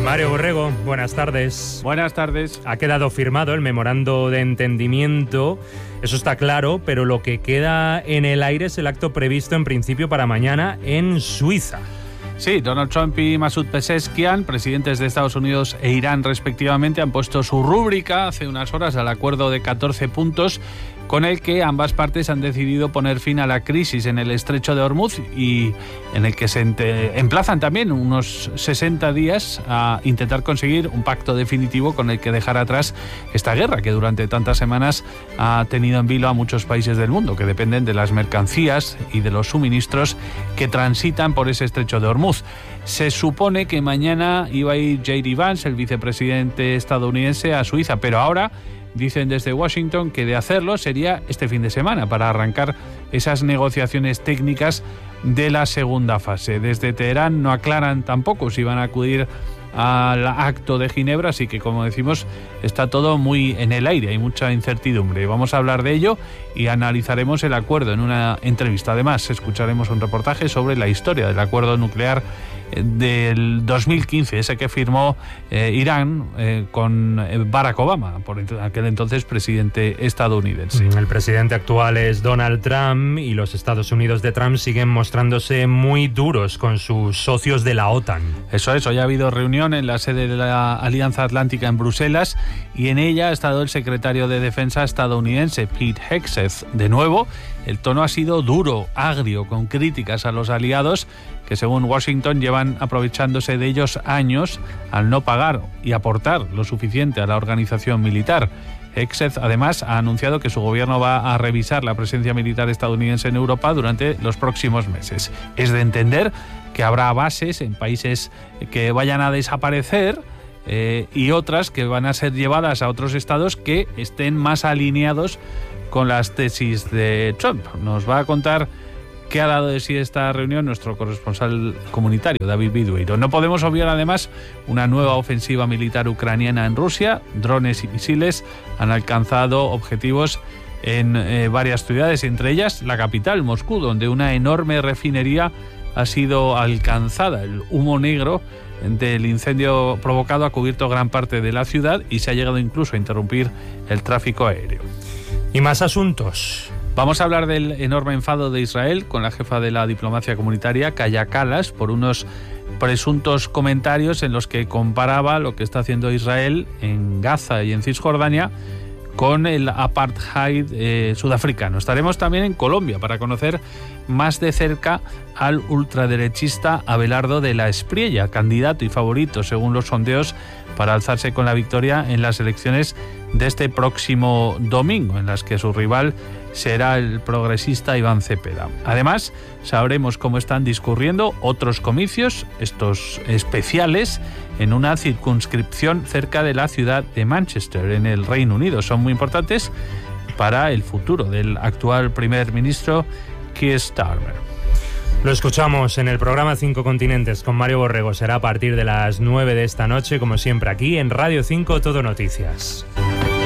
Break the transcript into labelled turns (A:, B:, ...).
A: Mario Borrego, buenas tardes.
B: Buenas tardes.
A: Ha quedado firmado el memorando de entendimiento, eso está claro, pero lo que queda en el aire es el acto previsto en principio para mañana en Suiza.
B: Sí, Donald Trump y Masoud Pezeshkian, presidentes de Estados Unidos e Irán respectivamente, han puesto su rúbrica hace unas horas al acuerdo de 14 puntos con el que ambas partes han decidido poner fin a la crisis en el estrecho de Hormuz y en el que se emplazan también unos 60 días a intentar conseguir un pacto definitivo con el que dejar atrás esta guerra que durante tantas semanas ha tenido en vilo a muchos países del mundo que dependen de las mercancías y de los suministros que transitan por ese estrecho de Hormuz. Se supone que mañana iba a ir J.D. Vance, el vicepresidente estadounidense, a Suiza, pero ahora dicen desde Washington que de hacerlo sería este fin de semana para arrancar esas negociaciones técnicas de la segunda fase. Desde Teherán no aclaran tampoco si van a acudir al acto de Ginebra, así que, como decimos, está todo muy en el aire, hay mucha incertidumbre. Vamos a hablar de ello y analizaremos el acuerdo en una entrevista. Además, escucharemos un reportaje sobre la historia del acuerdo nuclear del 2015, ese que firmó Irán con Barack Obama, por aquel entonces presidente estadounidense.
A: El presidente actual es Donald Trump y los Estados Unidos de Trump siguen mostrándose muy duros con sus socios de la OTAN.
B: Eso es, hoy ha habido reunión en la sede de la Alianza Atlántica en Bruselas y en ella ha estado el secretario de Defensa estadounidense, Pete Hegseth. De nuevo, el tono ha sido duro, agrio, con críticas a los aliados que, según Washington, llevan aprovechándose de ellos años al no pagar y aportar lo suficiente a la organización militar. Hegseth, además, ha anunciado que su gobierno va a revisar la presencia militar estadounidense en Europa durante los próximos meses. Es de entender que habrá bases en países que vayan a desaparecer y otras que van a ser llevadas a otros estados que estén más alineados con las tesis de Trump. Nos va a contar qué ha dado de sí esta reunión nuestro corresponsal comunitario, David Bidueiro. No podemos obviar, además, una nueva ofensiva militar ucraniana en Rusia. Drones y misiles han alcanzado objetivos en varias ciudades, entre ellas la capital, Moscú, donde una enorme refinería ha sido alcanzada. El humo negro del incendio provocado ha cubierto gran parte de la ciudad y se ha llegado incluso a interrumpir el tráfico aéreo.
A: Y más asuntos.
B: Vamos a hablar del enorme enfado de Israel con la jefa de la diplomacia comunitaria, Kaja Kallas, por unos presuntos comentarios en los que comparaba lo que está haciendo Israel en Gaza y en Cisjordania con el apartheid sudafricano. Estaremos también en Colombia para conocer más de cerca al ultraderechista Abelardo de la Espriella, candidato y favorito, según los sondeos, para alzarse con la victoria en las elecciones de este próximo domingo, en las que su rival será el progresista Iván Cepeda. Además, sabremos cómo están discurriendo otros comicios, estos especiales, en una circunscripción cerca de la ciudad de Manchester, en el Reino Unido. Son muy importantes para el futuro del actual primer ministro Keir Starmer.
A: Lo escuchamos en el programa 5 Continentes con Mario Borrego. Será a partir de las 9 de esta noche, como siempre, aquí en Radio 5 Todo Noticias.